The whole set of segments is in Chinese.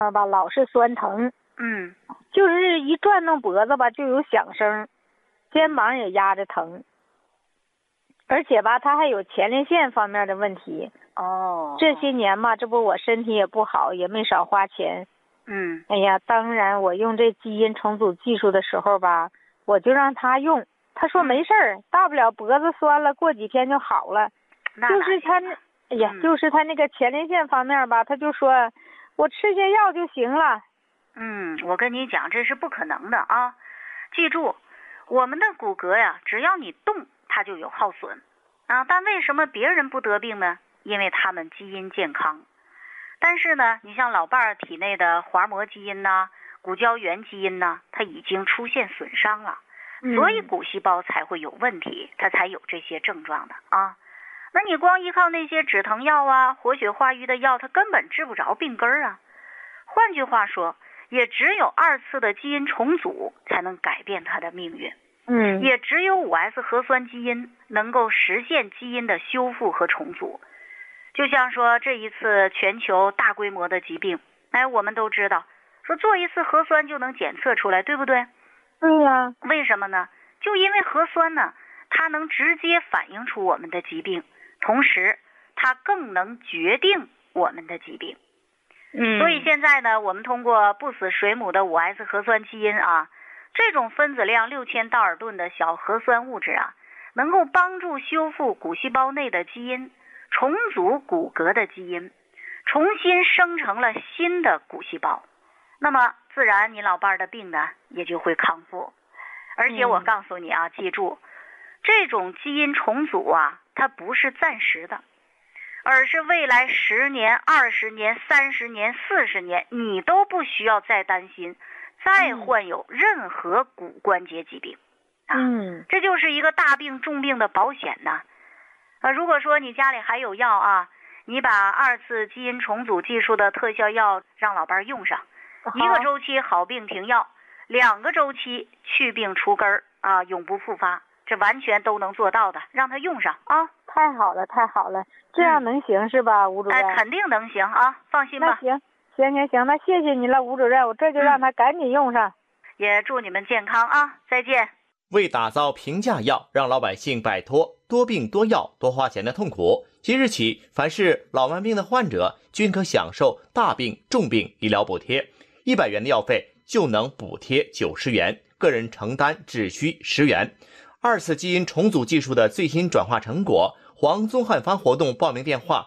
吧，老是酸疼，就是一转动脖子吧就有响声，肩膀也压着疼，而且吧他还有前列腺方面的问题。这些年吧，这不我身体也不好，也没少花钱。哎呀，当然我用这基因重组技术的时候吧，我就让他用，他说没事儿，大不了脖子酸了，过几天就好了。就是他那，哎呀，就是他那个前列腺方面吧，他就说我吃些药就行了。 我跟你讲，这是不可能的啊！记住，我们的骨骼呀，只要你动，它就有耗损啊。但为什么别人不得病呢？因为他们基因健康。但是呢，你像老伴儿体内的滑膜基因呐、骨胶原基因呐，它已经出现损伤了，所以骨细胞才会有问题，它才有这些症状的啊。那你光依靠那些止疼药啊、活血化瘀的药，它根本治不着病根儿啊。换句话说，也只有2次的基因重组才能改变它的命运。也只有5S 核酸基因能够实现基因的修复和重组。就像说这一次全球大规模的疾病，我们都知道，说做一次核酸就能检测出来，对不对？ 对呀。 为什么呢？就因为核酸呢，它能直接反映出我们的疾病，同时它更能决定我们的疾病。所以现在呢，我们通过不死水母的5S 核酸基因啊，这种分子量6000道尔顿的小核酸物质啊，能够帮助修复骨细胞内的基因，重组骨骼的基因，重新生成了新的骨细胞。那么自然你老伴儿的病呢也就会康复。而且我告诉你啊，记住，这种基因重组啊，它不是暂时的，而是未来10年、20年、30年、40年，你都不需要再担心再患有任何骨关节疾病这就是一个大病重病的保险呐。如果说你家里还有药啊，你把2次基因重组技术的特效药让老伴用上，1个周期好病停药，2个周期去病除根儿啊，永不复发，这完全都能做到的，让他用上啊。 太好了，太好了，这样能行是吧，吴主任？ 肯定能行啊，放心吧。 那行，那谢谢你了，吴主任，我这就让他赶紧用上。 也祝你们健康啊，再见。 为打造平价药，让老百姓摆脱多病多药多花钱的痛苦，即日起，凡是老慢病的患者均可享受大病重病医疗补贴，100元的药费就能补贴90元，个人承担只需10元。2次基因重组技术的最新转化成果，黄宗汉方活动报名电话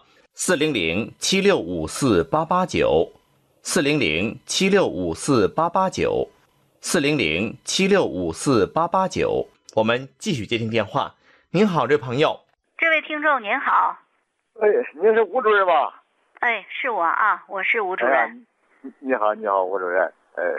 400-7654-889 400-7654-889 400-7654-889。我们继续接听电话。您好，这朋友。 这位听众您好。 您是吴主任吧？ 是我啊，我是吴主任。 你好，吴主任。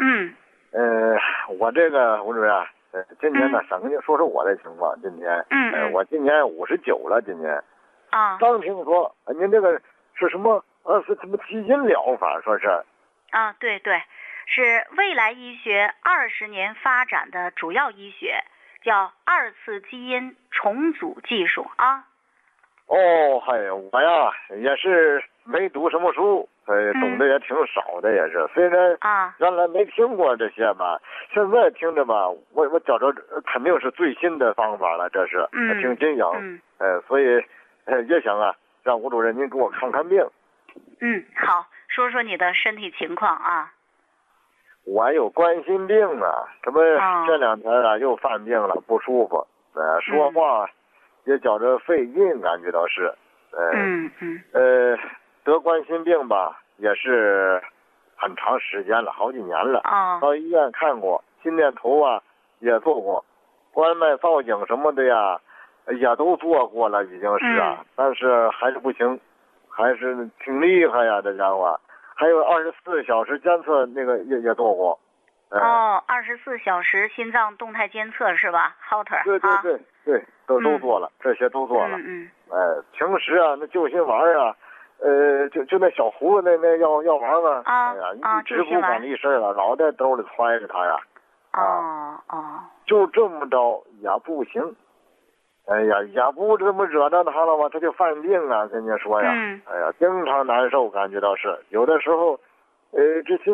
我这个吴主任，今年呢，想跟您说说我的情况。今年，我今年59了，今年。刚听说您这个是什么是什么基因疗法，说是？ 对，是未来医学20年发展的主要医学，叫2次基因重组技术啊。 我呀也是没读什么书，懂得也挺少的，也是。虽然原来没听过这些吧，现在听着吧，我觉着肯定是最新的方法了，这是挺新颖。所以也想让吴主任您给我看看病。 好，说说你的身体情况啊。 我有冠心病这不这2天又犯病了，不舒服，说话也觉着费劲，感觉到是。得冠心病吧，也是很长时间了，好几年了。到医院看过，心电图也做过，冠脉造影什么的呀，也都做过了，已经是但是还是不行，还是挺厉害呀，这家伙。还有24小时监测那个也做过。 24小时心脏动态监测是吧 ？Holter。 对，都做了，这些都做了。平时那救心丸就那小胡子那药丸一直不管这事了，老在兜里揣着它呀。就这么着也不行。也不这么惹到他了吧，他就犯病跟你说呀。经常难受，感觉到是有的时候，这心